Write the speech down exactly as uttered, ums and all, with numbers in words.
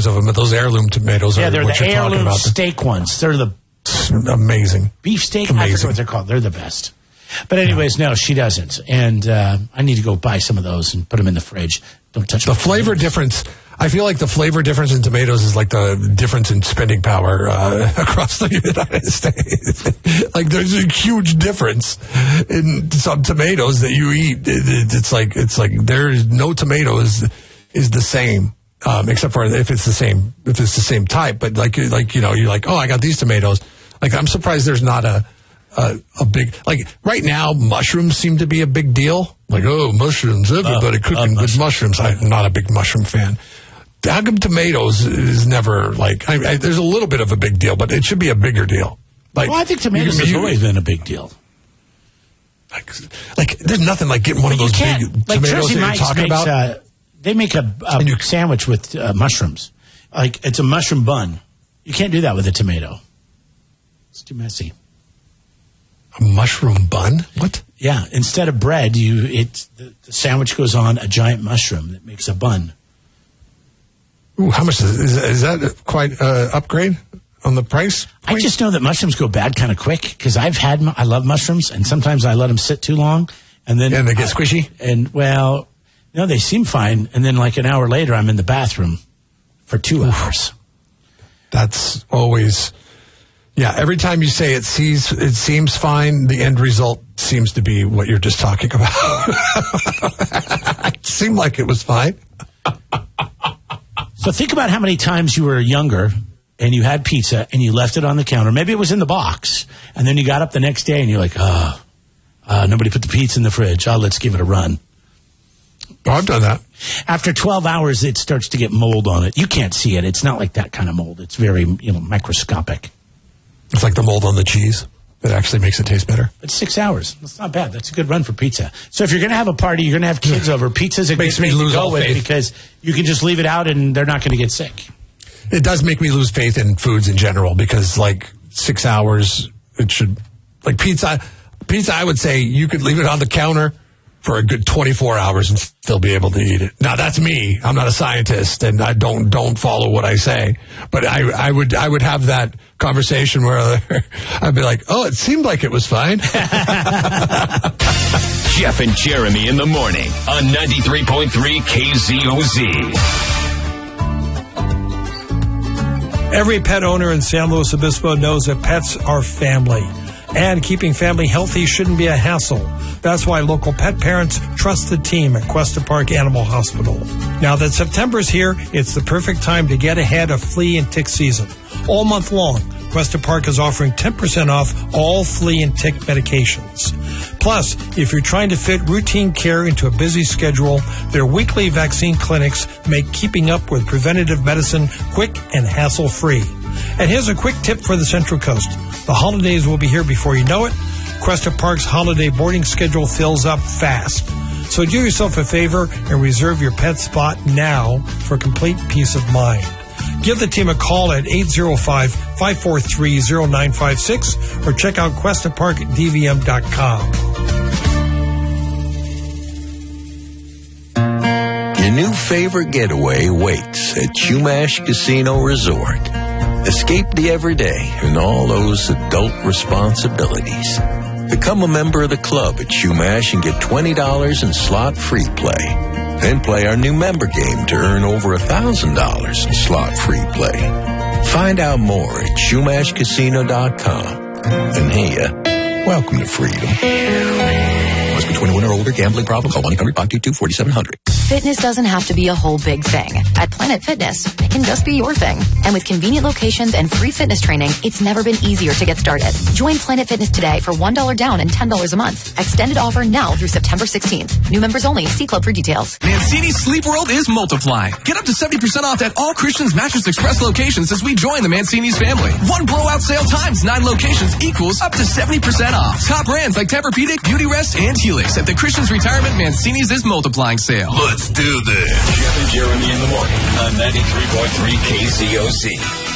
pictures of them, but those heirloom tomatoes yeah, are they're what the you're talking heirloom about. steak ones. They're the amazing. Beef steak? Amazing. I forget what they're called. They're the best. But anyways, no, she doesn't. And uh, I need to go buy some of those and put them in the fridge. Don't touch the my flavor tomatoes. difference. I feel like the flavor difference in tomatoes is like the difference in spending power uh, across the United States. Like there's a huge difference in some tomatoes that you eat. It, it, it's like it's like there's no tomato is is the same, um, except for if it's the same if it's the same type. But like like you know you're like, oh, I got these tomatoes. Like I'm surprised there's not a. A, a big, like, right now, mushrooms seem to be a big deal. Like, oh, mushrooms, everybody uh, cooking uh, with mushrooms. I'm not a big mushroom fan. How come tomatoes is never, like, I, I, there's a little bit of a big deal, but it should be a bigger deal. Like, well, I think tomatoes you, has you, always been a big deal. Like, like, there's nothing like getting one of those big like tomatoes Jersey that you're Mike's talking makes, about. Uh, they make a, a you, sandwich with uh, mushrooms. Like, it's a mushroom bun. You can't do that with a tomato. It's too messy. A mushroom bun? What? Yeah, instead of bread, you it the, the sandwich goes on a giant mushroom that makes a bun. Ooh, how much is, is, is that? Quite uh, upgrade on the price point? I just know that mushrooms go bad kind of quick because I've had I love mushrooms and sometimes I let them sit too long and then and they get I, squishy. And well, no, they seem fine, and then like an hour later, I'm in the bathroom for two Oof. hours. That's always. Yeah, every time you say it sees, it seems fine, the end result seems to be what you're just talking about. It seemed like it was fine. So think about how many times you were younger and you had pizza and you left it on the counter. Maybe it was in the box. And then you got up the next day and you're like, oh, uh, nobody put the pizza in the fridge. Oh, let's give it a run. Oh, I've done that. After twelve hours, it starts to get mold on it. You can't see it. It's not like that kind of mold. It's very, you know, microscopic. It's like the mold on the cheese that actually makes it taste better. It's six hours. That's not bad. That's a good run for pizza. So if you're going to have a party, you're going to have kids over. Pizza's a Makes good me thing lose to go all with faith. because you can just leave it out and they're not going to get sick. It does make me lose faith in foods in general because, like, six hours, it should, like pizza, pizza, I would say you could leave it on the counter for a good twenty-four hours and still be able to eat it. Now that's me. I'm not a scientist and I don't don't follow what I say. But I I would I would have that conversation where I'd be like, "Oh, it seemed like it was fine." Jeff and Jeremy in the morning on ninety-three point three K Z O Z. Every pet owner in San Luis Obispo knows that pets are family. And keeping family healthy shouldn't be a hassle. That's why local pet parents trust the team at Cuesta Park Animal Hospital. Now that September's here, it's the perfect time to get ahead of flea and tick season. All month long, Cuesta Park is offering ten percent off all flea and tick medications. Plus, if you're trying to fit routine care into a busy schedule, their weekly vaccine clinics make keeping up with preventative medicine quick and hassle-free. And here's a quick tip for the Central Coast. The holidays will be here before you know it. Cuesta Park's holiday boarding schedule fills up fast. So do yourself a favor and reserve your pet spot now for complete peace of mind. Give the team a call at eight oh five, five four three, oh nine five six or check out cuesta park d v m dot com. Your new favorite getaway waits at Chumash Casino Resort. Escape the everyday and all those adult responsibilities. Become a member of the club at Chumash and get twenty dollars in slot-free play. Then play our new member game to earn over one thousand dollars in slot-free play. Find out more at chumash casino dot com. And hey, uh, welcome to freedom. Must be twenty-one or older. Gambling problem? Call one eight hundred five two two four seven zero zero. Fitness doesn't have to be a whole big thing. At Planet Fitness, it can just be your thing. And with convenient locations and free fitness training, it's never been easier to get started. Join Planet Fitness today for one dollar down and ten dollars a month. Extended offer now through September sixteenth. New members only. See club for details. Mancini's Sleep World is multiplying. Get up to seventy percent off at all Christian's Mattress Express locations as we join the Mancini's family. One blowout sale times nine locations equals up to seventy percent off. Top brands like Tempur-Pedic, Beautyrest, and Helix at the Christian's Retirement Mancini's is multiplying sale. Let's do this. Jeff and Jeremy in the morning on ninety-three point three K Z O Z.